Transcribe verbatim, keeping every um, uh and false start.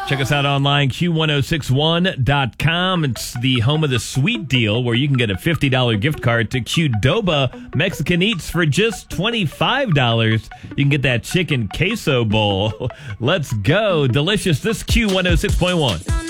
Check us out online, Q ten sixty-one dot com. It's the home of the sweet deal where you can get a fifty dollars gift card to Qdoba Mexican Eats for just twenty-five dollars. You can get that chicken queso bowl. Let's go. Delicious. This Q one oh six point one.